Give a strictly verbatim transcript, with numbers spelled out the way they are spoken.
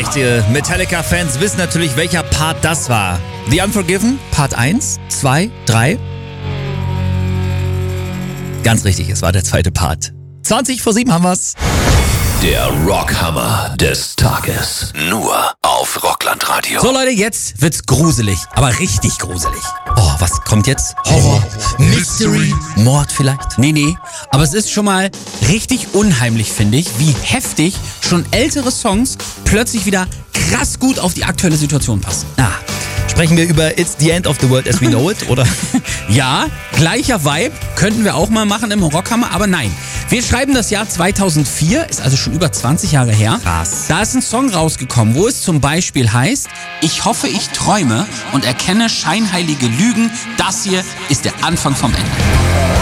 Richtige. Metallica-Fans wissen natürlich, welcher Part das war. The Unforgiven, Part eins, zwei, drei. Ganz richtig, es war der zweite Part. zwanzig vor sieben haben wir's. Der Rockhammer des Tages. Nur auf Rocklandradio. So Leute, jetzt wird's gruselig, aber richtig gruselig. Oh, was kommt jetzt? Horror, Mystery, Mord vielleicht? Nee, nee, aber es ist schon mal richtig unheimlich, finde ich, wie heftig schon ältere Songs plötzlich wieder krass gut auf die aktuelle Situation passen. Ah, sprechen wir über It's the End of the World as we know it, oder? Ja, gleicher Vibe, könnten wir auch mal machen im Rockhammer, aber nein. Wir schreiben das Jahr zweitausendvier, ist also schon über zwanzig Jahre her. Krass. Da ist ein Song rausgekommen, wo es zum Beispiel heißt: Ich hoffe, ich träume und erkenne scheinheilige Lügen. Das hier ist der Anfang vom Ende.